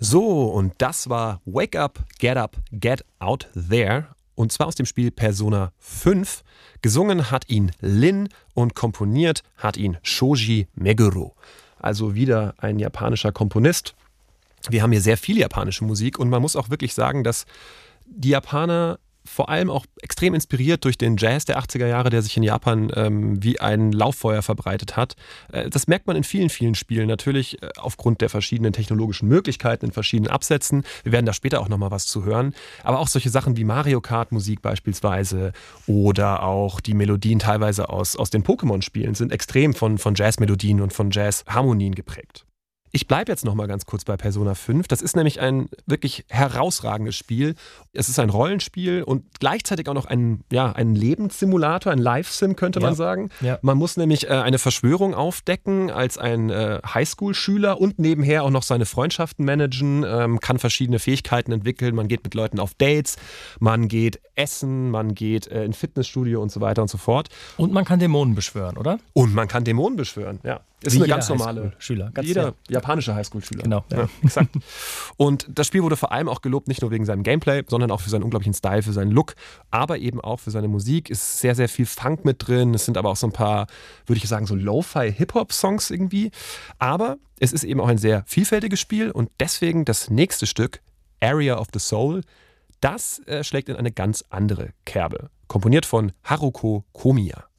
So, und das war Wake Up, Get Out There. Und zwar aus dem Spiel Persona 5. Gesungen hat ihn Lin und komponiert hat ihn Shoji Meguro. Also wieder ein japanischer Komponist. Wir haben hier sehr viel japanische Musik und man muss auch wirklich sagen, dass die Japaner vor allem auch extrem inspiriert durch den Jazz der 80er Jahre, der sich in Japan wie ein Lauffeuer verbreitet hat. Das merkt man in vielen, vielen Spielen. Natürlich aufgrund der verschiedenen technologischen Möglichkeiten in verschiedenen Absätzen. Wir werden da später auch nochmal was zu hören. Aber auch solche Sachen wie Mario Kart Musik beispielsweise oder auch die Melodien teilweise aus den Pokémon-Spielen sind extrem von Jazz-Melodien und von Jazz-Harmonien geprägt. Ich bleibe jetzt noch mal ganz kurz bei Persona 5. Das ist nämlich ein wirklich herausragendes Spiel. Es ist ein Rollenspiel und gleichzeitig auch noch ein Lebenssimulator, ein Live-Sim könnte man sagen. Ja. Man muss nämlich eine Verschwörung aufdecken als ein Highschool-Schüler und nebenher auch noch seine Freundschaften managen, kann verschiedene Fähigkeiten entwickeln. Man geht mit Leuten auf Dates, man geht essen, man geht in Fitnessstudio und so weiter und so fort. Und man kann Dämonen beschwören, oder? Und man kann Dämonen beschwören, ja. Ist wie eine ganz normale Schüler. Jeder japanische Highschool-Schüler. Genau. Ja, exakt. Und das Spiel wurde vor allem auch gelobt, nicht nur wegen seinem Gameplay, sondern auch für seinen unglaublichen Style, für seinen Look, aber eben auch für seine Musik. Ist sehr, sehr viel Funk mit drin. Es sind aber auch so ein paar, würde ich sagen, so Lo-Fi-Hip-Hop-Songs irgendwie. Aber es ist eben auch ein sehr vielfältiges Spiel und deswegen das nächste Stück, Area of the Soul, das schlägt in eine ganz andere Kerbe. Komponiert von Haruko Komiya.